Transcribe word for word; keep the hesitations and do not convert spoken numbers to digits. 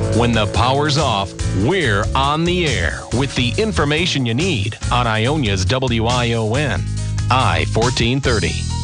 When the power's off, we're on the air with the information you need on Ionia's W I O N, I fourteen thirty.